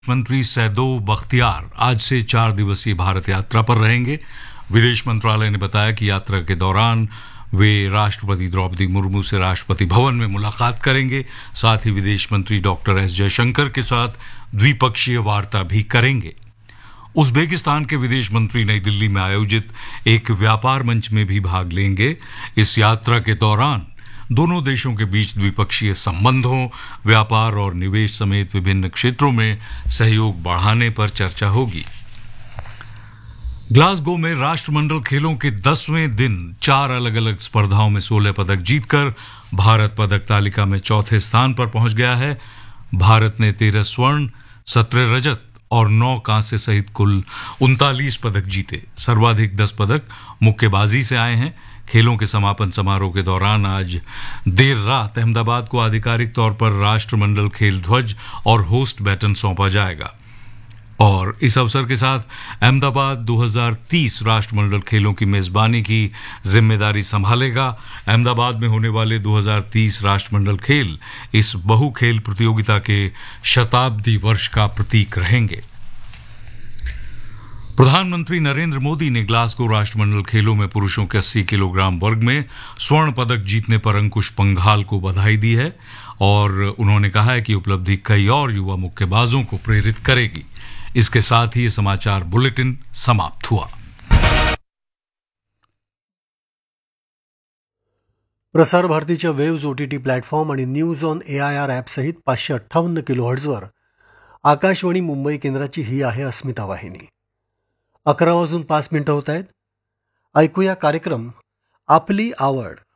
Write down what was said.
मंत्री सैदो बख्तियार आज से 4 दिवसीय भारत यात्रा पर रहेंगे। विदेश मंत्रालय ने बताया कि यात्रा के दौरान वे राष्ट्रपति द्रौपदी मुर्मू से राष्ट्रपति भवन में मुलाकात करेंगे। साथ ही विदेश मंत्री डॉक्टर एस जयशंकर के साथ द्विपक्षीय वार्ता भी करेंगे। उज्बेकिस्तान के विदेश मंत्री नई दिल्ली में आयोजित एक व्यापार मंच में भी भाग लेंगे। इस यात्रा के दौरान दोनों देशों के बीच द्विपक्षीय संबंधों, व्यापार और निवेश समेत विभिन्न क्षेत्रों में सहयोग बढ़ाने पर चर्चा होगी। ग्लासगो में राष्ट्रमंडल खेलों के 10वें दिन 4 अलग अलग स्पर्धाओं में 16 पदक जीतकर भारत पदक तालिका में चौथे स्थान पर पहुंच गया है। भारत ने 13 स्वर्ण, 17 रजत और 9 कांस्य सहित कुल 39 पदक जीते। सर्वाधिक 10 पदक मुक्केबाजी से आए हैं। खेलों के समापन समारोह के दौरान आज देर रात अहमदाबाद को आधिकारिक तौर पर राष्ट्रमंडल खेल ध्वज और होस्ट बैटन सौंपा जाएगा और इस अवसर के साथ अहमदाबाद 2030 राष्ट्रमंडल खेलों की मेजबानी की जिम्मेदारी संभालेगा। अहमदाबाद में होने वाले 2030 राष्ट्रमंडल खेल इस बहु खेल प्रतियोगिता के शताब्दी वर्ष का प्रतीक रहेंगे। प्रधानमंत्री नरेंद्र मोदी ने ग्लासगो राष्ट्रमंडल खेलों में पुरुषों के 80 किलोग्राम वर्ग में स्वर्ण पदक जीतने पर अंकुश पंघाल को बधाई दी है और उन्होंने कहा है कि उपलब्धि कई और युवा मुक्केबाजों को प्रेरित करेगी। इसके साथ ही ये समाचार बुलेटिन समाप्त हुआ। प्रसार भारतीच्या वेव्ज OTT प्लॅटफॉर्म आणि news on AIR ॲपसहित 558 किलोहर्ट्झवर Akashvani Mumbai केंद्राची ही आहे अस्मिता वाहिनी। 11:05 होत आहेत। ऐकूया कार्यक्रम आपली आवड।